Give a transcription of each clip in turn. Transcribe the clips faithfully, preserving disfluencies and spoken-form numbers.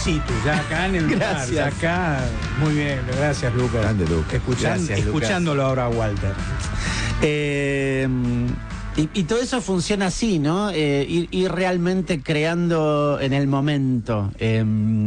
situ, ya acá en el lugar, Gracias. ya acá. Muy bien, gracias, Lucas. Grande, Lucas. Escuchan- Gracias, Lucas. escuchándolo ahora, Walter. Eh, y, y todo eso funciona así, ¿no? Eh, ir, ir realmente creando en el momento. Eh,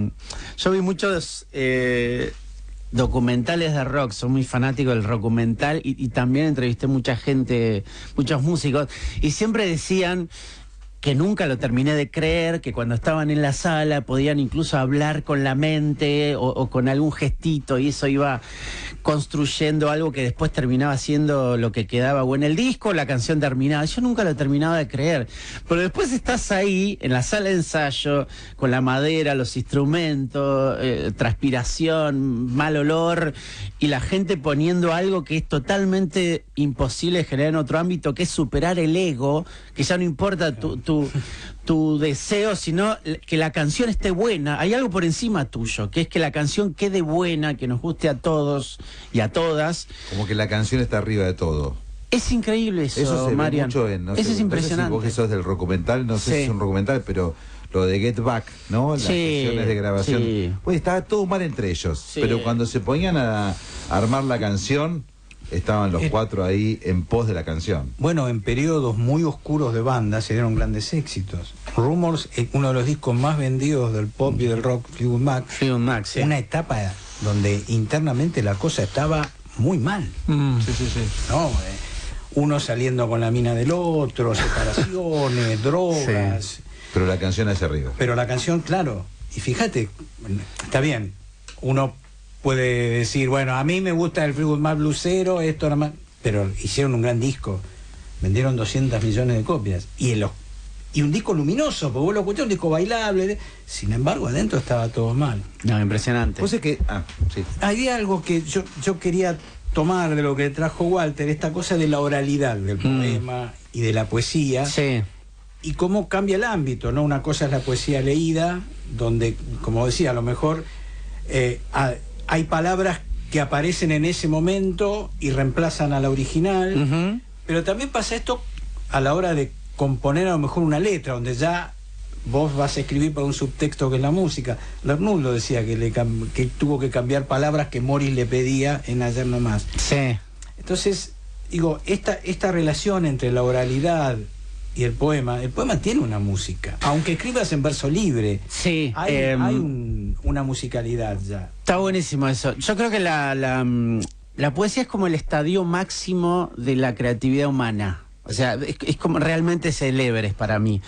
yo vi muchos eh, documentales de rock, soy muy fanático del documental y, y también entrevisté mucha gente, muchos músicos, y siempre decían que nunca lo terminé de creer, que cuando estaban en la sala podían incluso hablar con la mente o, o con algún gestito, y eso iba construyendo algo que después terminaba siendo lo que quedaba o en el disco o la canción terminada. Yo nunca lo terminaba de creer, pero después estás ahí en la sala de ensayo con la madera, los instrumentos, eh, transpiración, mal olor, y la gente poniendo algo que es totalmente imposible de generar en otro ámbito, que es superar el ego, que ya no importa tu, tu, tu deseo, sino que la canción esté buena. Hay algo por encima tuyo, que es que la canción quede buena, que nos guste a todos y a todas. Como que la canción está arriba de todo. Es increíble eso, Eso se ve Marian. mucho en... No eso sé, es impresionante. No sé si vos que sos del documental, no sé Sí. si es un documental, pero lo de Get Back, ¿no? Las Sí, sesiones de grabación. sí. Pues estaba todo mal entre ellos. Sí. Pero cuando se ponían a, a armar la canción, estaban los Eh. cuatro ahí en pos de la canción. Bueno, en periodos muy oscuros de banda se dieron grandes éxitos. Rumors, eh, uno de los discos más vendidos del pop y del rock, Fleetwood Mac, Fleetwood Mac, sí. una etapa donde internamente la cosa estaba muy mal, Mm. Sí, sí, sí. ¿no? Eh, uno saliendo con la mina del otro, separaciones, drogas. Pero la canción hacia arriba. Pero la canción, claro, y fíjate, está bien, uno puede decir, bueno, a mí me gusta el Fleetwood Mac blusero, esto nada más, pero hicieron un gran disco, vendieron doscientos millones de copias, y, en los, y un disco luminoso, porque vos lo escuchás, un disco bailable, sin embargo adentro estaba todo mal. No, impresionante. Vos es que... Ah, sí. Hay algo que yo, yo quería tomar de lo que trajo Walter, esta cosa de la oralidad del Mm. poema y de la poesía, Sí. y cómo cambia el ámbito, ¿no? Una cosa es la poesía leída, donde, como decía, a lo mejor eh, ha- hay palabras que aparecen en ese momento y reemplazan a la original, Ujú. pero también pasa esto a la hora de componer a lo mejor una letra, donde ya vos vas a escribir para un subtexto que es la música. Lernout lo decía, que, le cam- que tuvo que cambiar palabras que Morris le pedía en Ayer No Más. Sí. Entonces, digo, esta, esta relación entre la oralidad y el poema, el poema tiene una música, aunque escribas en verso libre, Sí. hay, em, hay un- una musicalidad ya. Está buenísimo eso. Yo creo que la, la, mm, la poesía es como el estadio máximo de la creatividad humana. O sea, es, es como realmente célebres para mí.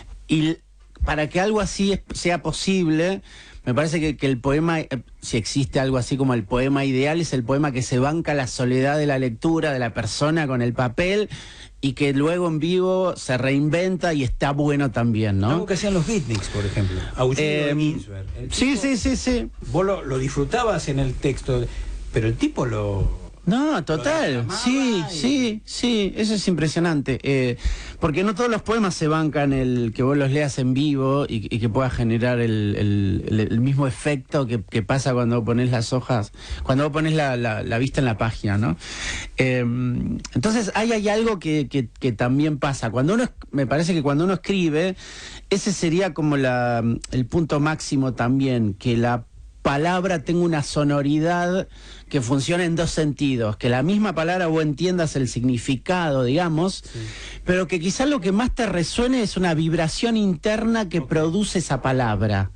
Y para que algo así es- sea posible, me parece que, que el poema, eh, si existe algo así como el poema ideal, es el poema que se banca la soledad de la lectura de la persona con el papel y que luego en vivo se reinventa y está bueno también, ¿no? Algo que hacían los beatniks, por ejemplo. Aullido de Em, Ginsberg. El sí, tipo- sí, sí, sí. Vos lo, lo disfrutabas en el texto, pero el tipo lo... No, total, declamaba sí, y- sí, sí, eso es impresionante, eh, porque no todos los poemas se bancan el que vos los leas en vivo y, y que pueda generar el, el- el- el mismo efecto que, que pasa cuando pones las hojas, cuando vos pones la, la- la vista en la página, ¿no? Eh, entonces ahí hay algo que, que- que también pasa, cuando uno, me parece que cuando uno escribe, ese sería como la, el punto máximo también, que la palabra tenga una sonoridad que funciona en dos sentidos, que la misma palabra vos entiendas el significado, digamos, Sí. pero que quizás lo que más te resuene es una vibración interna que produce esa palabra.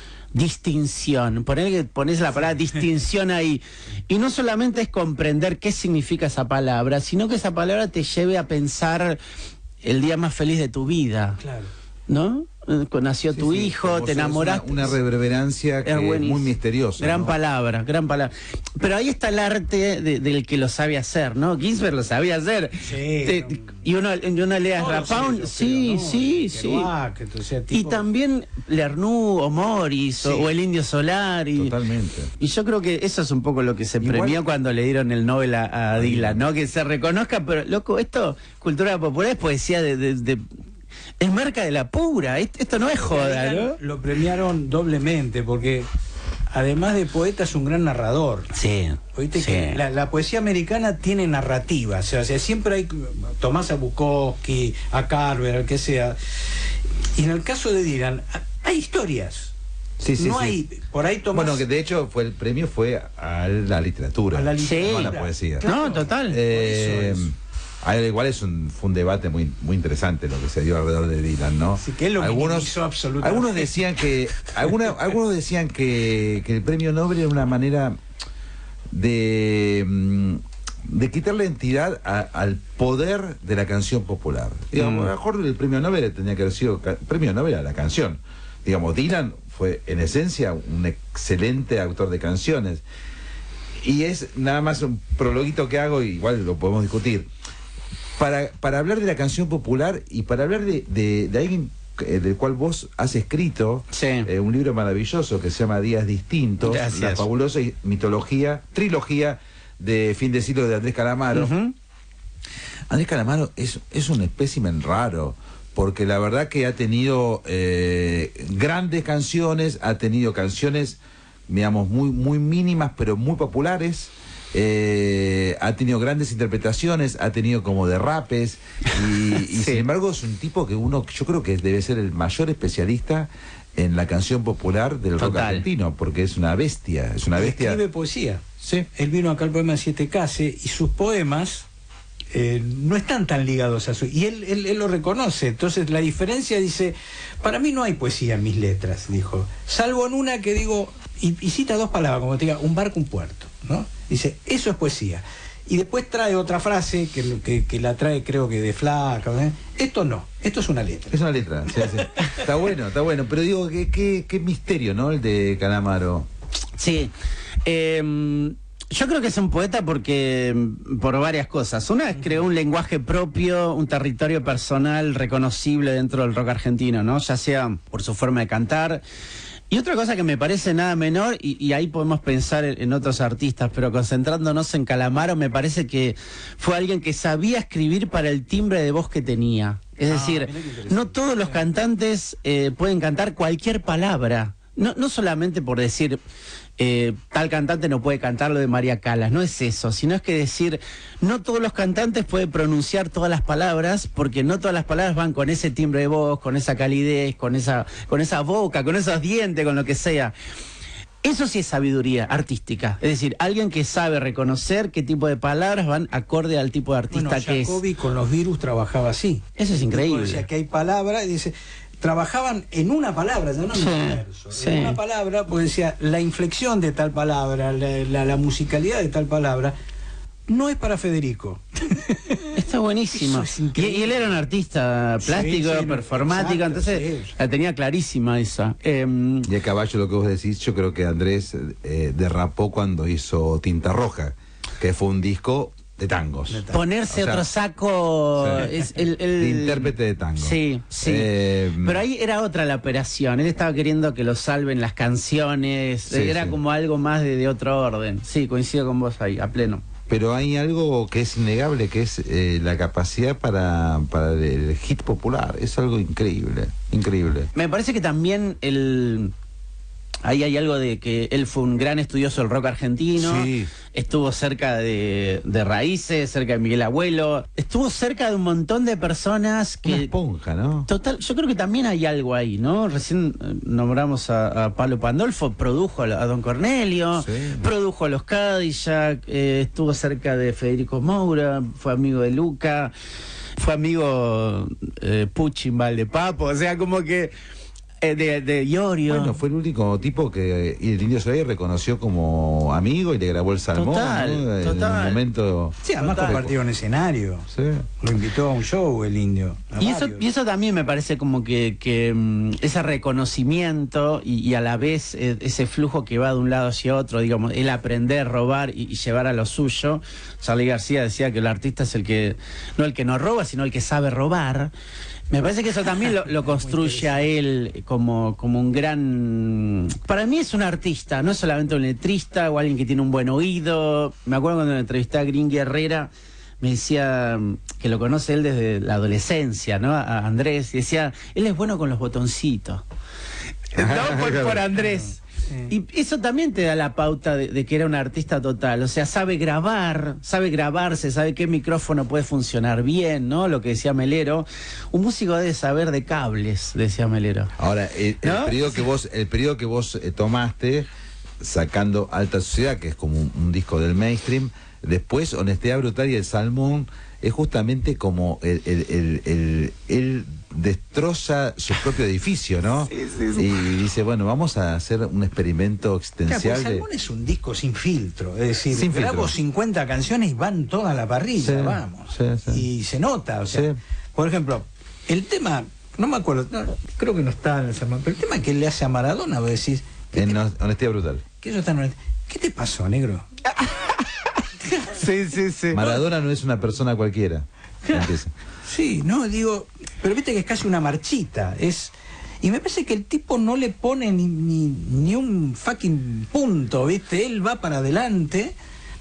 Distinción, poner que pones la palabra distinción ahí, y no solamente es comprender qué significa esa palabra, sino que esa palabra te lleve a pensar el día más feliz de tu vida, Claro. ¿no? Eh, Nació Sí, tu sí, hijo, como te sos enamoraste. Una, una reverberancia que Es es buenísimo. muy misteriosa. Gran ¿no? palabra, gran palabra. Pero ahí está el arte de- del que lo sabe hacer, ¿no? Ginsberg lo sabía hacer. Sí, Te- no. y uno, y uno lee a Todos Rapaun, ellos, sí, creo, ¿no? sí, sí. Kerouac, o sea, Y tipo- también Lernout o Morris Sí. o, o el Indio Solar. Y, Totalmente. y yo creo que eso es un poco lo que se Igual- premió cuando le dieron el Nobel a, a Dylan, ¿no? Que se reconozca, pero loco, esto, cultura popular, es poesía de... de- de- es marca de la pura, esto, esto no es joda, ¿no? Lo premiaron doblemente porque además de poeta es un gran narrador. Sí, Oíste sí. que la, la poesía americana tiene narrativa, o sea, o sea, siempre hay Tomás a Bukowski, a Carver, al que sea. Y en el caso de Dylan, hay historias. Sí, sí, no sí. hay, por ahí Tomás... Bueno, que de hecho fue el premio fue a la literatura, A la literatura. no a la poesía. No, total. Eh, Eso es. Al igual es un, fue un debate muy muy interesante lo que se dio alrededor de Dylan, ¿no? Así que él lo minimizó absolutamente. Algunos decían que alguna, algunos decían que, que el premio Nobel era una manera de mm, de quitarle entidad a, al poder de la canción popular. Digamos, Mm. a lo mejor el premio Nobel tenía que haber sido ca- premio Nobel a la canción. Digamos, Dylan fue en esencia un excelente autor de canciones. Y es nada más un prologuito que hago, y igual lo podemos discutir. Para, para hablar de la canción popular y para hablar de, de, de alguien eh, del cual vos has escrito Sí. eh, un libro maravilloso que se llama Días Distintos, Gracias. la fabulosa mitología, trilogía de fin de siglo de Andrés Calamaro. Ujú. Andrés Calamaro es, es un espécimen raro, porque la verdad que ha tenido eh, grandes canciones, ha tenido canciones, digamos, muy, muy mínimas, pero muy populares. Eh, ha tenido grandes interpretaciones, ha tenido como derrapes, y, y Sí. sin embargo es un tipo que uno, yo creo que debe ser el mayor especialista en la canción popular del rock Total. argentino, porque es una bestia, es una Él bestia. escribe poesía. Sí. Él vino acá al poema Siete Case y sus poemas eh, no están tan ligados a su... Y él, él, él lo reconoce. Entonces la diferencia dice, para mí no hay poesía en mis letras, dijo. Salvo en una que digo, y, y cita dos palabras, como te diga, un barco, un puerto, ¿no? Dice, eso es poesía. Y después trae otra frase que, que, que la trae creo que de Flaca. ¿eh? Esto no, esto es una letra. Es una letra, sí, sí. Está bueno, está bueno, pero digo, qué, qué, qué misterio, ¿no? El de Calamaro. Sí. Eh, yo creo que es un poeta porque por varias cosas. Una es creó un lenguaje propio, un territorio personal reconocible dentro del rock argentino, ¿no? Ya sea por su forma de cantar. Y otra cosa que me parece nada menor, y, y ahí podemos pensar en, en otros artistas, pero concentrándonos en Calamaro, me parece que fue alguien que sabía escribir para el timbre de voz que tenía. Es Ah, decir, mirá qué interesante. no todos los cantantes eh, pueden cantar cualquier palabra. No, no solamente por decir eh, tal cantante no puede cantar lo de María Callas, no es eso, sino es que decir, no todos los cantantes pueden pronunciar todas las palabras, porque no todas las palabras van con ese timbre de voz, con esa calidez, con esa, con esa boca, con esos dientes, con lo que sea. Eso sí es sabiduría artística, es decir, alguien que sabe reconocer qué tipo de palabras van acorde al tipo de artista Bueno, que es. Jacobi con los virus trabajaba así. Eso es El tipo increíble. decía que hay palabras, y dice, trabajaban en una palabra, ya no en Sí, un verso. sí. En una palabra, pues decía, la inflexión de tal palabra, la, la, la musicalidad de tal palabra, no es para Federico. Está buenísimo. Eso es Y, increíble. y él era un artista plástico, Sí, sí, no, performático, exacto, entonces sí. la tenía clarísima esa. Em, Y a caballo lo que vos decís, yo creo que Andrés eh, derrapó cuando hizo Tinta Roja, que fue un disco de tangos. De Ponerse O sea, otro saco sí. es el, el- De intérprete de tango. Sí, sí. Eh, Pero ahí era otra la operación. Él estaba queriendo que lo salven las canciones. Sí, era sí. como algo más de, de otro orden. Sí, coincido con vos ahí, a pleno. Pero hay algo que es innegable, que es eh, la capacidad para, para el hit popular. Es algo increíble, increíble. Me parece que también el... Ahí hay algo de que él fue un gran estudioso del rock argentino, Sí. estuvo cerca de, de Raíces, cerca de Miguel Abuelo, estuvo cerca de un montón de personas Una que... esponja, ¿no? Total, yo creo que también hay algo ahí, ¿no? Recién eh, nombramos a, a Pablo Pandolfo, produjo a, a Don Cornelio, Sí. produjo a los Cadillac, eh, estuvo cerca de Federico Moura, fue amigo de Luca, fue amigo eh, Pucci Valdepapo, o sea, como que eh, de, de Iorio. Bueno, fue el único tipo que y el Indio Solari reconoció como amigo y le grabó el salmón, Total, ¿no? En total. el momento. Sí, además Total. compartieron escenario. Sí. Lo invitó a un show el indio. a Y eso, varios. y eso también me parece como que, que mm, ese reconocimiento y, y a la vez eh, ese flujo que va de un lado hacia otro, digamos, el aprender, robar y, y llevar a lo suyo. Charly García decía que el artista es el que, no el que no roba, sino el que sabe robar. Me parece que eso también lo, lo construye a él como, como un gran... Para mí es un artista, no es solamente un letrista o alguien que tiene un buen oído. Me acuerdo cuando me entrevisté a Green Herrera, me decía mm, que lo conoce él desde la adolescencia, ¿no? A Andrés, y decía, él es bueno con los botoncitos. No por, por Andrés. Y eso también te da la pauta de, de que era un artista total. O sea, sabe grabar, sabe grabarse, sabe qué micrófono puede funcionar bien, ¿no? Lo que decía Melero. Un músico debe saber de cables, decía Melero. Ahora, el, ¿No? el periodo que vos, el periodo que vos eh, tomaste, sacando Alta Sociedad, que es como un, un disco del mainstream, después Honestidad Brutal y El Salmón, es justamente como el, el, el, el, el destroza su propio edificio, ¿no? Sí, sí, sí. Y dice, bueno, vamos a hacer un experimento existencial. Claro, de... Salmón es un disco sin filtro, es decir, Sin grabo filtro. cincuenta canciones y van todas a la parrilla, Sí, vamos. sí, sí. Y se nota, o sea, Sí. por ejemplo, el tema, no me acuerdo, no, creo que no está en el Salmón, pero el tema que le hace a Maradona, vos decís, ¿qué, En te, Honestidad Brutal. que eso está en- ¿qué te pasó, negro? Sí, sí, sí. Maradona no es una persona cualquiera. Empieza. Sí, no, digo, pero viste que es casi una marchita, es... Y me parece que el tipo no le pone ni, ni, ni un fucking punto, ¿viste? Él va para adelante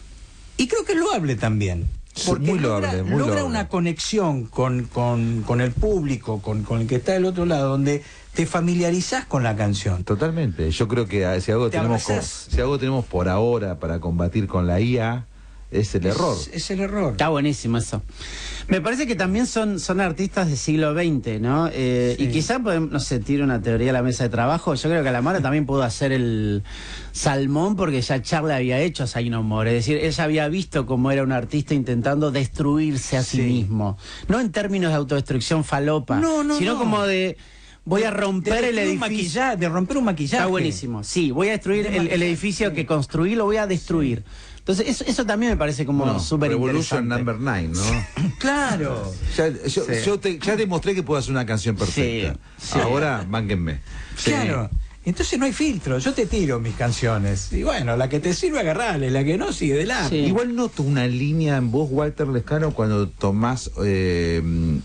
y creo que es loable también. Sí, Porque muy logra, loable, muy logra loable. una conexión con, con, con el público, con, con el que está del otro lado, donde te familiarizás con la canción. Totalmente. Yo creo que ah, si algo Te tenemos co- abrazás. si algo tenemos por ahora para combatir con la I A, es el error. Es, es el error. Está buenísimo eso. Me parece que también son, son artistas del siglo veinte, ¿no? Eh, Sí. Y quizá, podemos, no sé, tiro una teoría a la mesa de trabajo. Yo creo que Alamara también pudo hacer el Salmón porque ya Charlie había hecho Say No More. Es decir, ella había visto cómo era un artista intentando destruirse a sí, Sí. mismo. No en términos de autodestrucción falopa, No, no, sino no. como de... Voy a De romper el destruir un edificio. maquillaje, de romper un maquillaje. Está buenísimo. Sí, voy a destruir De el, el maquillaje, edificio sí. que construí, lo voy a destruir. Entonces, eso, eso también me parece como No, súper Revolution interesante. Number Nine, ¿no? Claro. Ya, yo, Sí. yo te- ya demostré que puedo hacer una canción perfecta. Sí, sí. Ahora, mánguenme. Sí. Claro. Entonces no hay filtro, yo te tiro mis canciones. Y bueno, la que te sirve agarrarle, la que no sigue de largo. Sí. Igual noto una línea en vos, Walter Lescano, cuando tomás eh,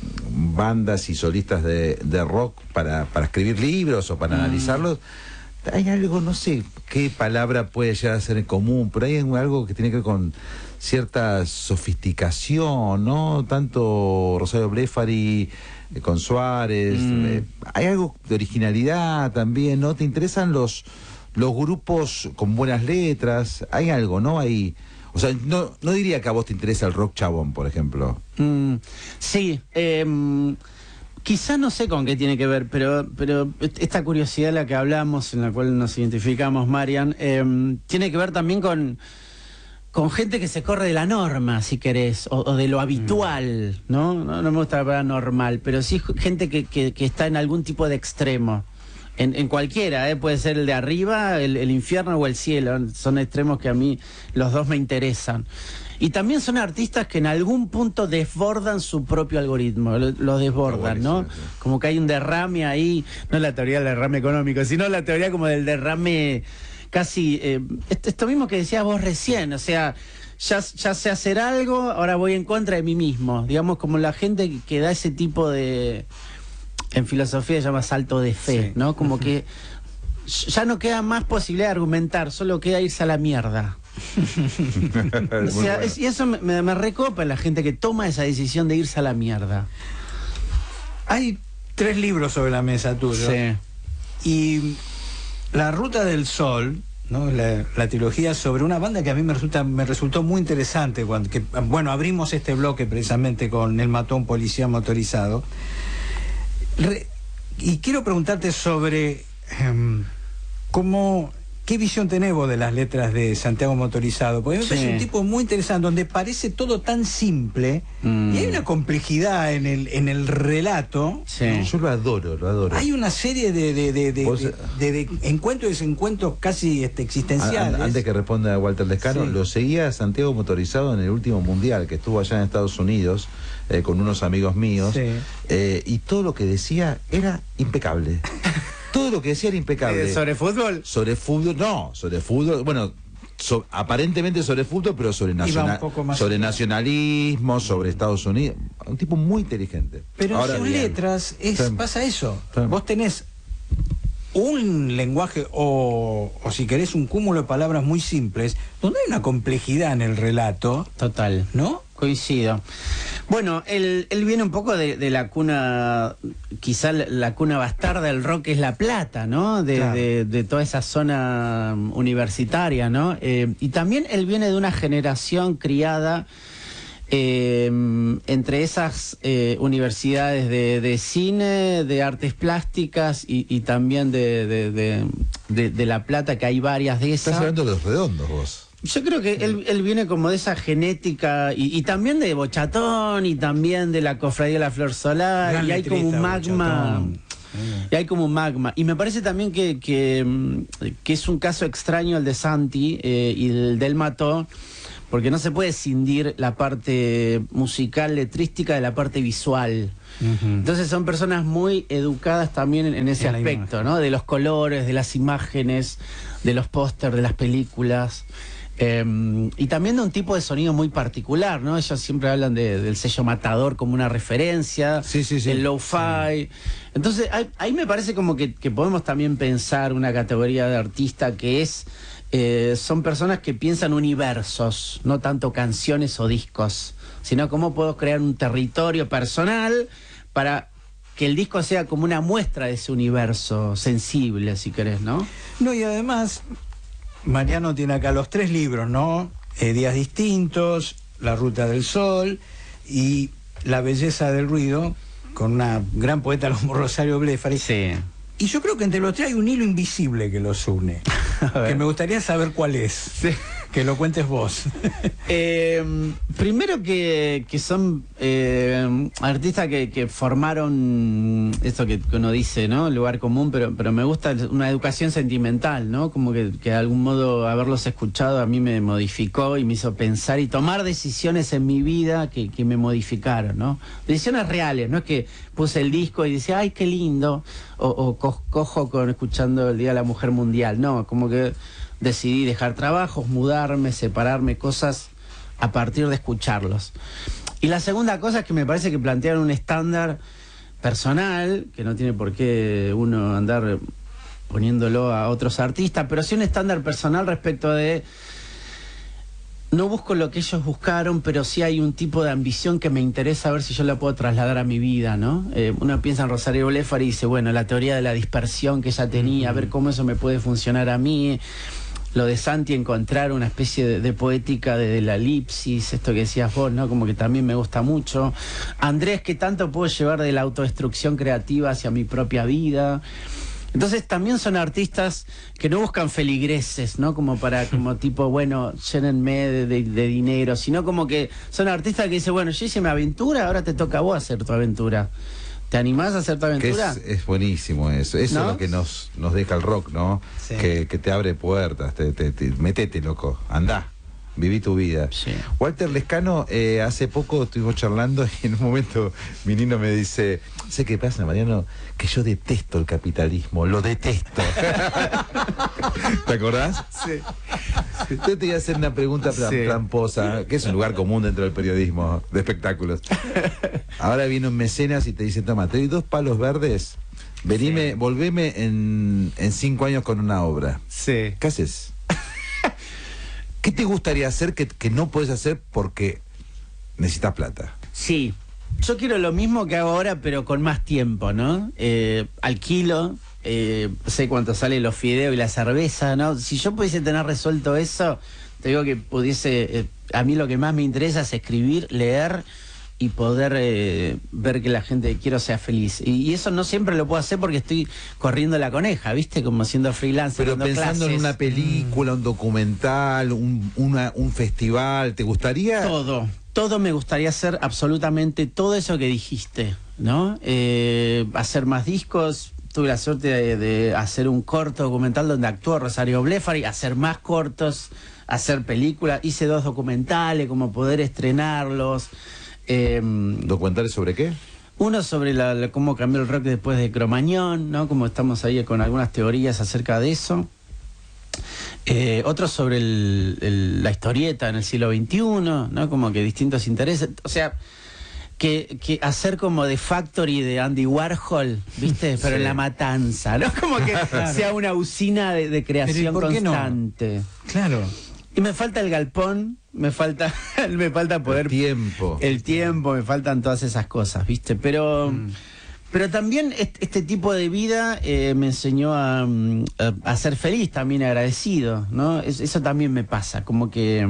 bandas y solistas de, de rock para, para escribir libros o para Mm. analizarlos. Hay algo, no sé qué palabra puede llegar a ser en común, pero hay algo que tiene que ver con cierta sofisticación, ¿no? Tanto Rosario Blefari eh, con Suárez. Mm. eh, hay algo de originalidad también, ¿no? ¿Te interesan los, los grupos con buenas letras? Hay algo, ¿no? Hay... O sea, no, no diría que a vos te interesa el rock chabón, por ejemplo. Mm, sí, eh, quizá no sé con qué tiene que ver, pero, pero esta curiosidad de la que hablamos, en la cual nos identificamos, Marian, eh, tiene que ver también con, con gente que se corre de la norma, si querés, o, o de lo habitual, ¿no? ¿no? No me gusta la palabra normal, pero sí gente que, que, que está en algún tipo de extremo. En, en cualquiera, ¿eh? Puede ser el de arriba, el, el infierno o el cielo. Son extremos que a mí los dos me interesan. Y también son artistas que en algún punto desbordan su propio algoritmo, lo, lo desbordan, ¿no? Está buenísimo, sí. Como que hay un derrame ahí, no la teoría del derrame económico, sino la teoría como del derrame casi... Eh, esto, esto mismo que decías vos recién, o sea... Ya, ya sé hacer algo, ahora voy en contra de mí mismo. Digamos, como la gente que, que da ese tipo de... En filosofía se llama salto de fe, Sí. ¿no? Como que ya no queda más posibilidad de argumentar, solo queda irse a la mierda. O Muy sea, bueno. es- y eso me, me- me recopa en la gente que toma esa decisión de irse a la mierda. Hay tres libros sobre la mesa tuyo. Y La Ruta del Sol, ¿no? La, la trilogía sobre una banda que a mí me resulta me resultó muy interesante cuando que, bueno, abrimos este bloque precisamente con El mató a un policía motorizado. Re- y quiero preguntarte sobre em, cómo qué visión tenés vos de las letras de Santiago Motorizado, porque me Sí. parece un tipo muy interesante donde parece todo tan simple Mm. y hay una complejidad en el en el relato. Sí. Yo lo adoro, lo adoro. Hay una serie de, de, de, de, Vos- de- de- de encuentros y desencuentros casi este, An- existenciales. an- Antes que responda Walter Lescano, Sí. lo seguía a Santiago Motorizado en el último mundial que estuvo allá en Estados Unidos eh, con unos amigos míos, Sí. eh, y todo lo que decía era impecable. Todo lo que decía era impecable. Eh, ¿Sobre fútbol? Sobre fútbol, no, sobre fútbol, bueno, so- aparentemente sobre fútbol, pero sobre, Iba nacional, un poco más sobre allá. nacionalismo, sobre Estados Unidos. Un tipo muy inteligente. Pero Ahora en sus bien, letras es, Sí. pasa eso. Sí. Vos tenés un lenguaje o, o si querés un cúmulo de palabras muy simples, donde hay una complejidad en el relato, Total. ¿no? Coincido. Bueno, él, él viene un poco de, de la cuna, quizá la, la cuna bastarda del rock es La Plata, ¿no? De, Claro. de, de toda esa zona universitaria, ¿no? Eh, y también él viene de una generación criada eh, entre esas eh, universidades de, de cine, de artes plásticas y, y también de, de, de, de, de La Plata, que hay varias de esas. Estás hablando de Los Redondos vos. Yo creo que él, él viene como de esa genética y, y también de Bochatón y también de la Cofradía de la Flor Solar. Gran Y hay como un letrista, magma. Bochatón. Y hay como un magma. Y me parece también que, que, que es un caso extraño el de Santi eh, y el del Mató, porque no se puede escindir la parte musical, letrística de la parte visual. Ujú. Entonces son personas muy educadas también en, en ese En la aspecto, imagen. ¿no? De los colores, de las imágenes, de los pósters, de las películas. Eh, y también de un tipo de sonido muy particular, ¿no? Ellos siempre hablan de, del sello Matador como una referencia, Sí, sí, sí. el lo-fi. Entonces, ahí, ahí me parece como que, que podemos también pensar una categoría de artista que es, eh, son personas que piensan universos, no tanto canciones o discos, sino cómo puedo crear un territorio personal para que el disco sea como una muestra de ese universo sensible, si querés, ¿no? No, y además, Mariano tiene acá los tres libros, ¿no? Eh, Días distintos, La ruta del sol y La belleza del ruido, con una gran poeta como Rosario Blefari. Sí. Y yo creo que entre los tres hay un hilo invisible que los une, que me gustaría saber cuál es. Que lo cuentes vos. Eh, primero que, que son eh, artistas que, que formaron esto que, que uno dice, ¿no? Lugar común, pero, pero me gusta una educación sentimental, ¿no? Como que, que de algún modo haberlos escuchado a mí me modificó y me hizo pensar y tomar decisiones en mi vida que, que me modificaron, ¿no? Decisiones reales, no es que puse el disco y decía, ay, qué lindo, o, o co cojo con escuchando el Día de la Mujer Mundial, no, como que decidí dejar trabajos, mudarme, separarme, cosas a partir de escucharlos. Y la segunda cosa es que me parece que plantearon un estándar personal, que no tiene por qué uno andar poniéndolo a otros artistas, pero sí un estándar personal respecto de... No busco lo que ellos buscaron, pero sí hay un tipo de ambición que me interesa ver si yo la puedo trasladar a mi vida, ¿no? Eh, uno piensa en Rosario Blefari y dice, bueno, la teoría de la dispersión que ella tenía, a ver cómo eso me puede funcionar a mí. Lo de Santi, encontrar una especie de, de poética de, de la elipsis, esto que decías vos, ¿no? Como que también me gusta mucho. Andrés, ¿qué tanto puedo llevar de la autodestrucción creativa hacia mi propia vida? Entonces también son artistas que no buscan feligreses, ¿no? Como para, como tipo, bueno, llénenme de, de, de dinero, sino como que son artistas que dicen, bueno, yo hice mi aventura, ahora te toca a vos hacer tu aventura. ¿Te animás a hacer tu Que aventura? es, es buenísimo eso. Eso ¿No? es lo que nos, nos deja el rock, ¿no? Sí. Que, que te abre puertas, te, te, te- metete, loco, andá, viví tu vida. Sí. Walter Lescano, eh, hace poco estuvimos charlando y en un momento mi niño me dice, sé qué pasa, Mariano, que yo detesto el capitalismo, lo detesto. ¿Te acordás? Sí. Yo te iba a hacer una pregunta tra- Sí. tramposa, que es un lugar común dentro del periodismo de espectáculos. Ahora viene un mecenas y te dice, toma, te doy dos palos verdes, venime, Sí. volveme en, en cinco años con una obra. Sí. ¿Qué haces? ¿Qué te gustaría hacer que, que no puedes hacer porque necesitas plata? Sí, yo quiero lo mismo que hago ahora, pero con más tiempo, ¿no? Eh, alquilo, eh, sé cuánto salen los fideos y la cerveza, ¿no? Si yo pudiese tener resuelto eso, te digo que pudiese... Eh, a mí lo que más me interesa es escribir, leer y poder eh, ver que la gente que quiero sea feliz. Y, y eso no siempre lo puedo hacer porque estoy corriendo la coneja, ¿viste? Como siendo freelancer. Pero dando pensando en clases. una película, un documental, un, una- un festival, ¿te gustaría? Todo, todo me gustaría hacer, absolutamente todo eso que dijiste, ¿no? Eh, hacer más discos. Tuve la suerte de, de hacer un corto documental donde actuó Rosario Blefari, hacer más cortos, hacer películas. Hice dos documentales, como poder estrenarlos. Eh, ¿Documentales sobre qué? uno sobre la, la- cómo cambió el rock después de Cromañón, ¿no? Como estamos ahí con algunas teorías acerca de eso. Eh, otro sobre el- el- la historieta en el siglo veintiuno, ¿no? Como que distintos intereses. O sea, que, que hacer como de Factory de Andy Warhol, ¿viste? Pero Sí. en La Matanza, ¿no? Como que sea una usina de, de Pero ¿y creación por qué no? constante. Claro. Y me falta el galpón, me falta, me falta poder... El tiempo. El tiempo, me faltan todas esas cosas, ¿viste? Pero... Mm. Pero también este, este tipo de vida eh, me enseñó a, a, a ser feliz, también agradecido, ¿no? Es, eso también me pasa, como que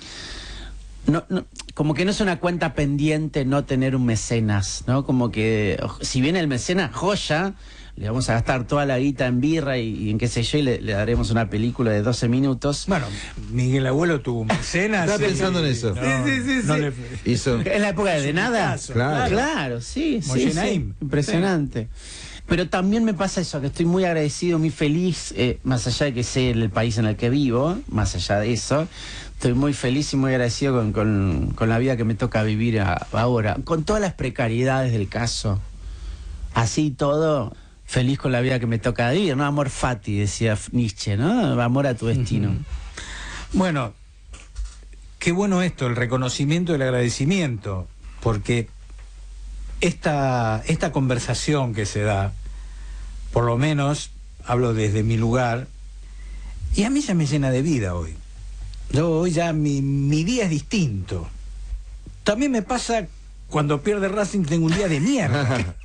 no, no, como que no es una cuenta pendiente no tener un mecenas, ¿no? Como que si viene el mecenas, joya, le vamos a gastar toda la guita en birra y, y en qué sé yo, y le, le daremos una película de doce minutos. Bueno, Miguel Abuelo tuvo un mecenas. Estaba pensando en eso. No, sí, sí, sí. no sí. le... Hizo... En la época de, de nada. Caso, claro. Claro, sí, sí, sí. Impresionante. Sí. Pero también me pasa eso, que estoy muy agradecido, muy feliz, eh, más allá de que sé el país en el que vivo, más allá de eso, estoy muy feliz y muy agradecido con, con, con la vida que me toca vivir a, ahora, con todas las precariedades del caso. Así todo... Feliz con la vida que me toca vivir, ¿no? Amor fati, decía Nietzsche, ¿no? Amor a tu destino. Uh-huh. Bueno, qué bueno esto, el reconocimiento y el agradecimiento, porque esta, esta conversación que se da, por lo menos, hablo desde mi lugar, y a mí ya me llena de vida hoy. Yo hoy ya mi, mi día es distinto. También me pasa cuando pierde Racing, tengo un día de mierda.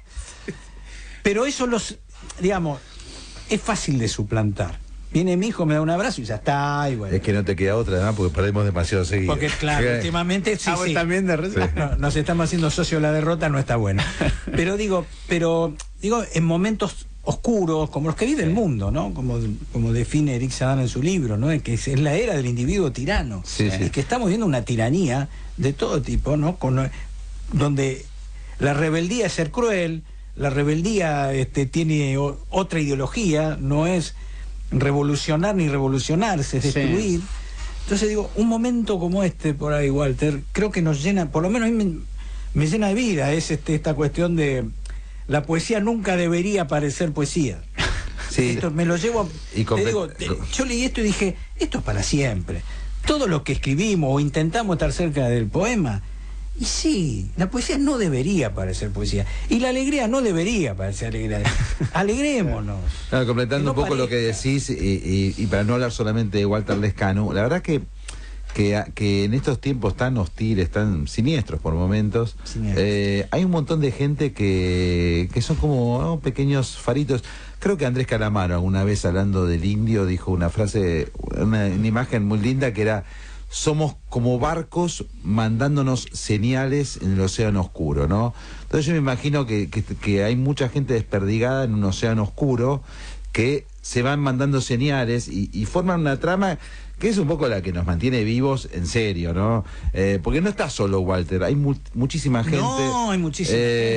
Pero eso los, digamos, es fácil de suplantar. Viene mi hijo, me da un abrazo y ya está. Y bueno. Es que no te queda otra, ¿no? Porque perdemos demasiado seguido. Porque claro, ¿Qué? últimamente sí, sí. También de Sí. No, nos estamos haciendo socios de la derrota, no está bueno. Pero digo, pero digo, en momentos oscuros, como los que vive el mundo, ¿no? Como, como define Eric Sadan en su libro, ¿no? Que es, es la era del individuo tirano. Sí, sí. Es que estamos viendo una tiranía de todo tipo, ¿no? Con, donde la rebeldía es ser cruel. La rebeldía este, tiene o, otra ideología, no es revolucionar ni revolucionarse, es destruir. Sí. Entonces digo, un momento como este por ahí, Walter, creo que nos llena, por lo menos a mí me, me llena de vida, es este, esta cuestión de la poesía nunca debería parecer poesía. Sí. Esto me lo llevo a, y te digo, yo leí esto y dije, esto es para siempre. Todo lo que escribimos o intentamos estar cerca del poema. Y sí, la poesía no debería parecer poesía. Y la alegría no debería parecer alegría. Alegrémonos. Claro, completando no un poco parezca. lo que decís, y, y, y para no hablar solamente de Walter Lescano, la verdad que, que, que en estos tiempos tan hostiles, tan siniestros por momentos, eh, hay un montón de gente que, que son como ¿no? pequeños faritos. Creo que Andrés Calamaro, alguna vez hablando del indio, dijo una frase, una, una imagen muy linda que era: somos como barcos mandándonos señales en el océano oscuro, ¿no? Entonces yo me imagino que, que, que hay mucha gente desperdigada en un océano oscuro que se van mandando señales y, y forman una trama que es un poco la que nos mantiene vivos en serio, ¿no? Eh, porque no está solo Walter, hay mu muchísima gente. No, hay muchísima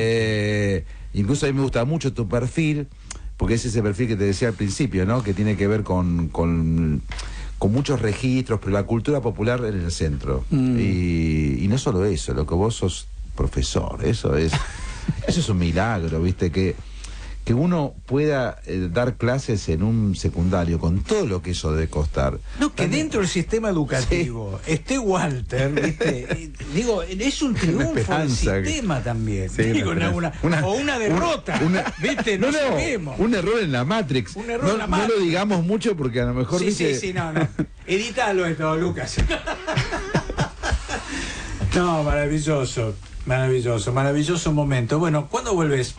eh, gente. Incluso a mí me gusta mucho tu perfil, porque es ese perfil que te decía al principio, ¿no? Que tiene que ver con... con con muchos registros, pero la cultura popular en el centro. Mm. Y, y no solo eso, lo que vos sos profesor, eso es eso es un milagro, ¿viste? Que, que uno pueda eh, dar clases en un secundario con todo lo que eso debe costar. No, que También, dentro del sistema educativo sí. esté Walter, ¿viste? Digo, es un triunfo del sistema que... también. Sí, Digo, una, una, una, o una derrota, una, ¿viste? No, no, no sabemos. Un error en la Matrix. Un error no, en la Matrix. No lo digamos mucho porque a lo mejor... Sí, ¿viste? sí, sí, no, no. Editalo esto, Lucas. No, maravilloso. Maravilloso, maravilloso momento. Bueno, ¿cuándo vuelves?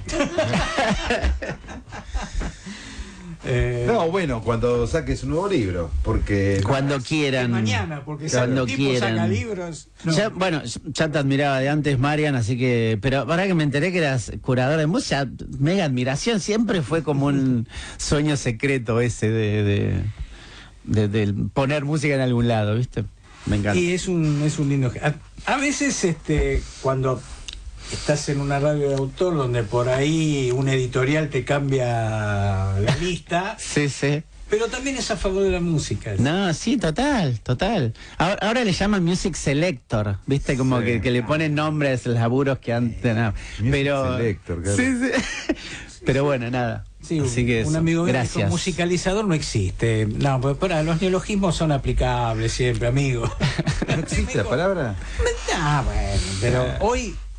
eh... No, bueno, cuando saques un nuevo libro, porque... Cuando quieran. Mañana, porque cuando si el tipo quieran. saca libros... No. Ya, bueno, ya te admiraba de antes, Marian, así que... Pero ahora que me enteré que eras curadora de música, mega admiración, siempre fue como un sueño secreto ese de, de, de, de poner música en algún lado, ¿viste? Me encanta. Y es un, es un lindo... A, a veces, este, cuando estás en una radio de autor donde por ahí un editorial te cambia la lista... Sí, sí. Pero también es a favor de la música. No, sí, total, total. Ahora, ahora le llaman Music Selector, ¿viste? Como sí, que, que le ponen nombres a los laburos que antes... No. Pero... Selector, claro. Sí, sí. Pero bueno, nada. Sí, así que un eso. amigo mío Gracias. dijo, musicalizador no existe. No, pues para los neologismos son aplicables siempre, amigo. ¿No existe la palabra? Ah, bueno, pero hoy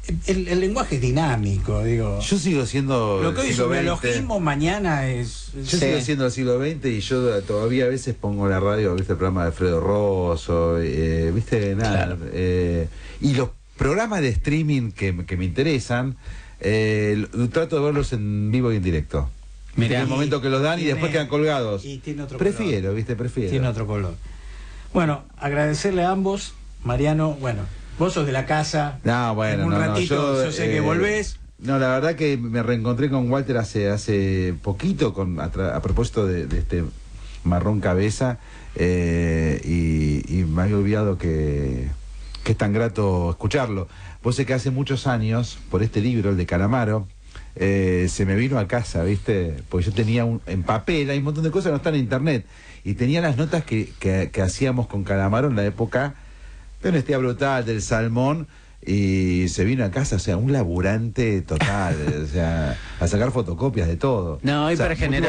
el, el lenguaje es dinámico, digo. Yo sigo siendo Lo que hoy es siglo un veinte. neologismo, mañana es... Yo Sí. sigo siendo del siglo veinte y yo todavía a veces pongo en la radio, viste, el programa de Alfredo Rosso, eh, viste, nada. Claro. eh, y los programas de streaming que, que me interesan, eh, lo- trato de verlos en vivo y en directo. Mirá. En el momento que los dan y Tiene- después quedan colgados. y tiene otro prefiero, color. viste, prefiero. Tiene otro color. Bueno, agradecerle a ambos. Mariano, bueno, vos sos de la casa. No, bueno, En un no, no, ratito, yo, yo, sé eh, que volvés. No, la verdad que me reencontré con Walter hace hace poquito con a, tra- a propósito de, de este Marrón Cabeza eh, y, y me había olvidado que, que es tan grato escucharlo. Vos sé que hace muchos años, por este libro, el de Calamaro, eh, se me vino a casa, ¿viste? Porque yo tenía un, en papel, hay un montón de cosas que no están en internet, y tenía las notas que, que, que hacíamos con Calamaro en la época de Honestidad Brutal, del Salmón, y se vino a casa, o sea, un laburante total, o sea, a sacar fotocopias de todo. No, y O sea, para generar